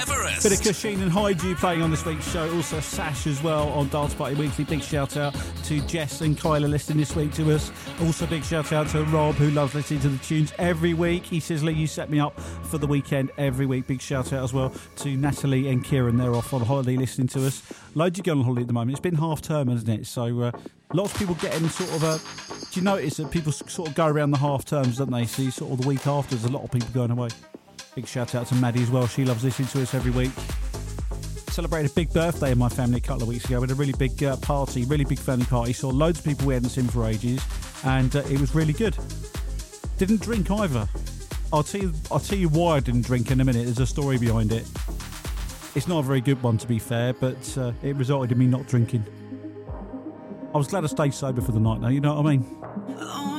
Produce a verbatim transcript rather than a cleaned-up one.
Everest. Bit of Cushing and Hyde playing on this week's show. Also Sash as well on Dance Party Weekly. Big shout out to Jess and Kyla listening this week to us. Also big shout out to Rob, who loves listening to the tunes every week. He says, Lee, you set me up for the weekend every week. Big shout out as well to Natalie and Kieran. They're off on holiday listening to us. Loads of going on holiday at the moment. It's been half term, hasn't it? So uh, lots of people getting sort of a... Do you notice that people sort of go around the half terms, don't they? See, sort of the week after, there's a lot of people going away. Big shout out to Maddie as well. She loves listening to us every week. Celebrated a big birthday in my family a couple of weeks ago. We had a really big uh, party, really big family party. Saw loads of people we hadn't seen for ages, and uh, it was really good. Didn't drink either. I'll tell you. I'll tell you why I didn't drink in a minute. There's a story behind it. It's not a very good one, to be fair, but uh, it resulted in me not drinking. I was glad I stayed sober for the night, though. You know what I mean?